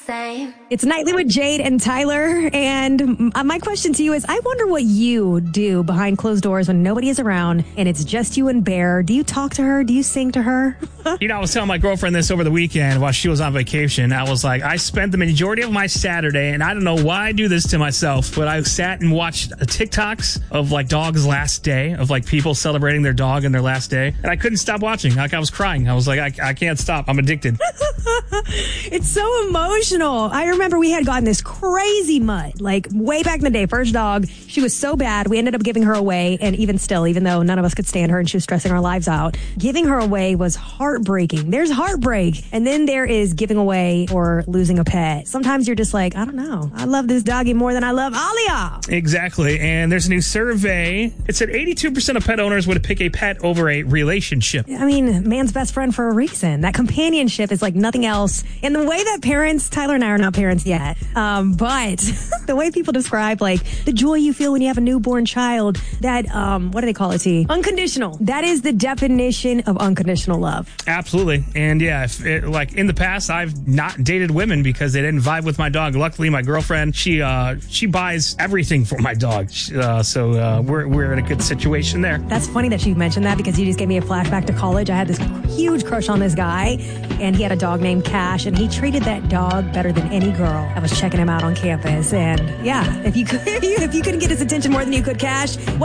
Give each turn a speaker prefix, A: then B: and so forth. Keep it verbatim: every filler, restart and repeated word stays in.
A: same.
B: It's Nightly with Jade and Tyler. And my question to you is, I wonder what you do behind closed doors when nobody is around and it's just you and Bear. Do you talk to her? Do you sing to her?
C: You know, I was telling my girlfriend this over the weekend while she was on vacation. I was like, I spent the majority of my Saturday, and I don't know why I do this to myself, but I sat and watched TikToks of like dog's last day, of like people celebrating their dog in their last day. And I couldn't stop watching. Like I was crying. I was like, I, I can't stop. I'm addicted.
B: It's so emotional. I remember we had gotten this crazy mutt, like way back in the day. First dog, she was so bad, we ended up giving her away. And even still, even though none of us could stand her and she was stressing our lives out, giving her away was heartbreaking. There's heartbreak. And then there is giving away or losing a pet. Sometimes you're just like, I don't know. I love this doggy more than I love Alia.
C: Exactly. And there's a new survey. It said eighty-two percent of pet owners would pick a pet over a relationship.
B: I mean, man's best friend for a reason. That companionship is like nothing else. And the way that parents, Tyler and I are not parents yet, um, but the way people describe like the joy you feel when you have a newborn child, that, um, what do they call it, T? Unconditional. That is the definition of unconditional love.
C: Absolutely. And yeah, if it, like in the past, I've not dated women because they didn't vibe with my dog. Luckily, my girlfriend, she uh, she buys everything for my dog. Uh, so uh, we're, we're in a good situation there.
B: That's funny that you mentioned that because you just gave me a flashback to college. I had this huge crush on this guy, and he had a dog named Cash, and he treated that dog better than any girl. I was checking him out on campus, and yeah, if you could, if you couldn't get his attention more than you could Cash, what